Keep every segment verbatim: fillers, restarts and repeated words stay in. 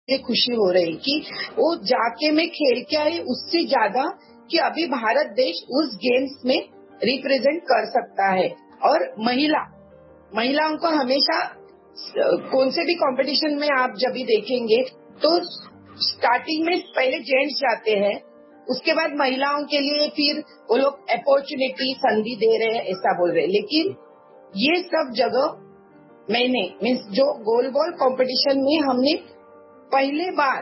मुझे खुशी हो रही कि वो जाके मैं खेल के आई उससे ज्यादा कि अभी भारत देश उस गेम्स में रिप्रेजेंट कर सकता है। और महिला महिलाओं को हमेशा कौन से भी कंपटीशन में आप जब भी देखेंगे तो स्टार्टिंग में पहले जेंट्स जाते हैं, उसके बाद महिलाओं के लिए फिर वो लोग अपॉर्चुनिटी संधि दे रहे हैं ऐसा बोल रहे हैं। लेकिन ये सब जगह मैंने मीन्स जो गोल बॉल कंपटीशन में हमने पहले बार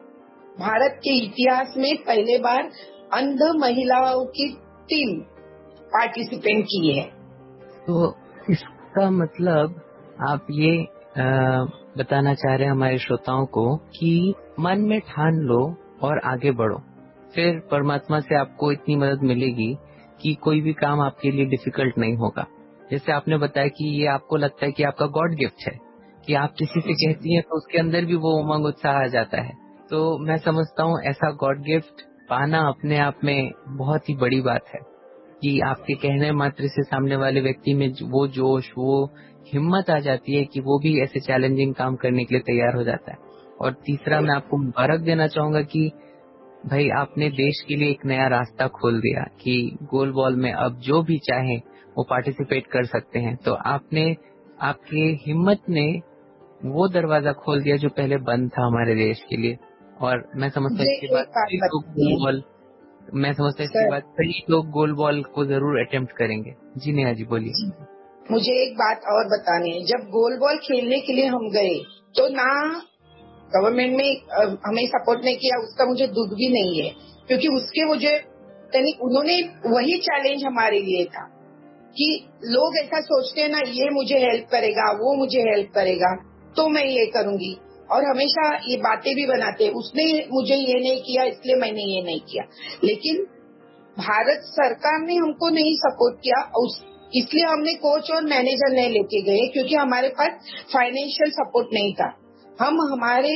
भारत के इतिहास में पहले बार अंध महिलाओं की टीम पार्टिसिपेट की है। तो इसका मतलब आप ये आ, बताना चाह रहे हैं हमारे श्रोताओं को कि मन में ठान लो और आगे बढ़ो, फिर परमात्मा से आपको इतनी मदद मिलेगी कि कोई भी काम आपके लिए डिफिकल्ट नहीं होगा। जैसे आपने बताया कि ये आपको लगता है कि आपका गॉड गिफ्ट है कि आप किसी से कहती हैं तो उसके अंदर भी वो उमंग उत्साह आ जाता है। तो मैं समझता हूँ ऐसा गॉड गिफ्ट पाना अपने आप में बहुत ही बड़ी बात है कि आपके कहने मात्र से सामने वाले व्यक्ति में वो जोश, वो हिम्मत आ जाती है कि वो भी ऐसे चैलेंजिंग काम करने के लिए तैयार हो जाता है। और तीसरा, मैं आपको मुबारक देना चाहूंगा कि भाई आपने देश के लिए एक नया रास्ता खोल दिया कि गोल बॉल में अब जो भी चाहे वो पार्टिसिपेट कर सकते हैं। तो आपने, आपके हिम्मत ने वो दरवाजा खोल दिया जो पहले बंद था हमारे देश के लिए। और मैं समझता हूँ मुझे इसके बाद एक बात कई लोग गोल बताइए बॉल मैं समझता हूँ इसके सर, बाद कई लोग गोल बॉल को जरूर अटेम्प्ट करेंगे। जी नेहा जी बोलिए। मुझे एक बात और बतानी है। जब गोल बॉल खेलने के लिए हम गए तो ना गवर्नमेंट में अ, हमें सपोर्ट नहीं किया, उसका मुझे दुख भी नहीं है क्योंकि उसके मुझे यानी उन्होंने वही चैलेंज हमारे लिए था कि लोग ऐसा सोचते हैं ना, ये मुझे हेल्प करेगा, वो मुझे हेल्प करेगा तो मैं ये करूंगी, और हमेशा ये बातें भी बनाते हैं उसने मुझे ये नहीं किया इसलिए मैंने ये नहीं किया। लेकिन भारत सरकार ने हमको नहीं सपोर्ट किया, उस इसलिए हमने कोच और मैनेजर नहीं लेके गए क्योंकि हमारे पास फाइनेंशियल सपोर्ट नहीं था। हम हमारे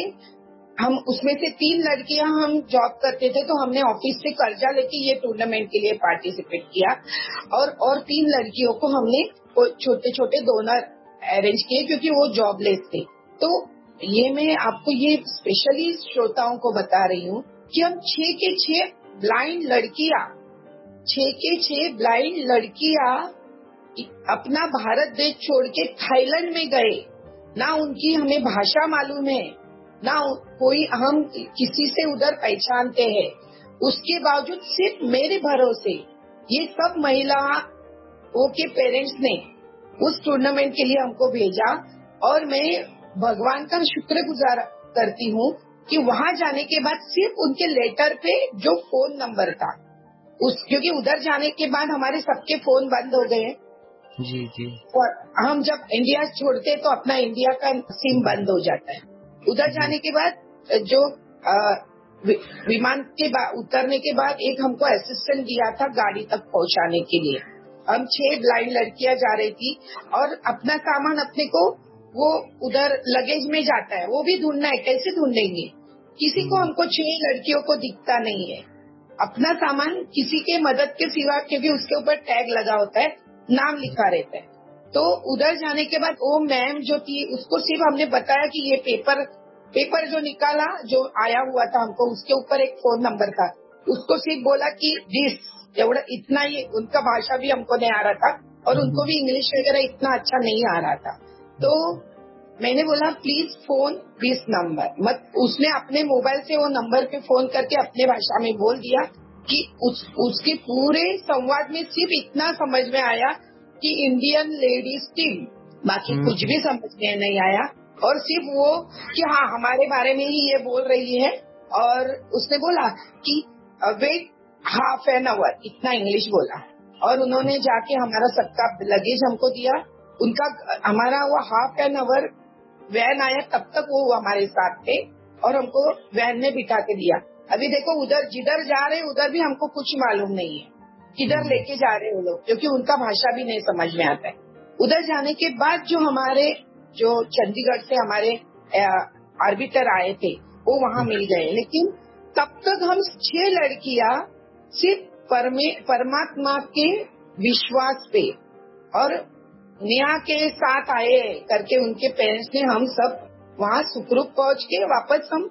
हम उसमें से तीन लड़कियां हम जॉब करते थे तो हमने ऑफिस से कर्जा लेके ये टूर्नामेंट के लिए पार्टिसिपेट किया, और और तीन लड़कियों को हमने छोटे छोटे डोनर अरेंज किए क्योंकि वो जॉबलेस थे। तो ये मैं आपको ये स्पेशली श्रोताओं को बता रही हूँ कि हम छह के छह ब्लाइंड लड़कियां छह के छह ब्लाइंड लड़कियां अपना भारत देश छोड़ के थाईलैंड में गए। ना उनकी हमें भाषा मालूम है, ना कोई हम किसी से उधर पहचानते हैं, उसके बावजूद सिर्फ मेरे भरोसे ये सब महिलाओं के पेरेंट्स ने उस टूर्नामेंट के लिए हमको भेजा। और मैं भगवान का शुक्रगुजार करती हूँ कि वहाँ जाने के बाद सिर्फ उनके लेटर पे जो फोन नंबर था उस क्योंकि उधर जाने के बाद हमारे सबके फोन बंद हो गए। जी जी। और हम जब इंडिया छोड़ते तो अपना इंडिया का सिम बंद हो जाता है। उधर जाने के बाद जो आ, वि, विमान के उतरने के बाद एक हमको असिस्टेंट दिया था गाड़ी तक पहुंचाने के लिए। हम छह ब्लाइंड लड़कियां जा रही थी और अपना सामान अपने को वो उधर लगेज में जाता है, वो भी ढूंढना है, कैसे ढूंढेंगे? किसी को हमको छह लड़कियों को दिखता नहीं है अपना सामान किसी के मदद के सिवा, क्योंकि उसके ऊपर टैग लगा होता है, नाम लिखा रहता है। तो उधर जाने के बाद वो मैम जो थी उसको सिर्फ हमने बताया कि ये पेपर पेपर जो निकाला जो आया हुआ था हमको उसके ऊपर एक फोन नंबर था, उसको सिर्फ बोला कि दिस एवढा इतना ही। उनका भाषा भी हमको नहीं आ रहा था और उनको भी इंग्लिश वगैरह इतना अच्छा नहीं आ रहा था। तो मैंने बोला प्लीज फोन दिस नंबर, मत उसने अपने मोबाइल से वो नंबर पे फोन करके अपने भाषा में बोल दिया कि उस, उसके पूरे संवाद में सिर्फ इतना समझ में आया कि इंडियन लेडीज टीम, बाकी कुछ भी समझ में नहीं आया। और सिर्फ वो कि हाँ हमारे बारे में ही ये बोल रही है, और उसने बोला कि वेट हाफ एन आवर, इतना इंग्लिश बोला। और उन्होंने जाके हमारा सबका लगेज हमको दिया, उनका हमारा वो हाफ एन आवर वैन आया तब तक वो हमारे साथ थे और हमको वैन में बिठा के दिया। अभी देखो उधर जिधर जा रहे उधर भी हमको कुछ मालूम नहीं है किधर लेके जा रहे वो लोग, क्योंकि उनका भाषा भी नहीं समझ में आता है। उधर जाने के बाद जो हमारे जो चंडीगढ़ से हमारे आर्बिटर आए थे वो वहाँ मिल गए, लेकिन तब तक हम छह लड़कियां सिर्फ परमात्मा के विश्वास पे और नेहा के साथ आए करके उनके पेरेंट्स ने हम सब वहाँ सुखरूप पहुँच के वापस हम